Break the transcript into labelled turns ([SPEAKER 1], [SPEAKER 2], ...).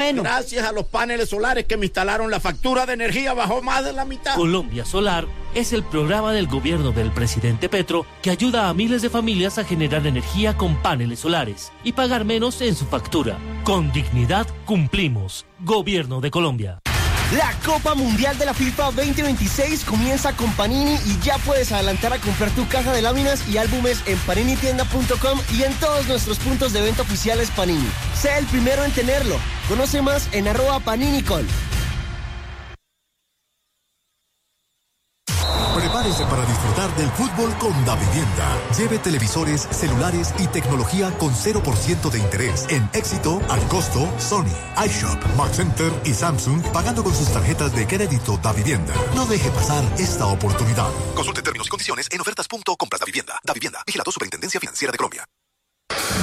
[SPEAKER 1] bueno.
[SPEAKER 2] Gracias a los paneles solares que me instalaron, la factura de energía bajó más de la mitad.
[SPEAKER 3] Colombia Solar es el programa del gobierno del presidente Petro que ayuda a miles de familias a generar energía con paneles solares y pagar menos en su factura. Con dignidad cumplimos. Gobierno de Colombia.
[SPEAKER 4] La Copa Mundial de la FIFA 2026 comienza con Panini y ya puedes adelantar a comprar tu caja de láminas y álbumes en paninitienda.com y en todos nuestros puntos de venta oficiales Panini. Sé el primero en tenerlo. Conoce más en @PaniniCol.
[SPEAKER 5] Prepárese para disfrutar del fútbol con Davivienda. Lleve televisores, celulares y tecnología con 0% de interés en Éxito, Al Costo, Sony, iShop, Max Center y Samsung, pagando con sus tarjetas de crédito Davivienda. No deje pasar esta oportunidad. Consulte términos y condiciones en ofertas.compras Davivienda. Davivienda, vigilado Superintendencia Financiera de Colombia.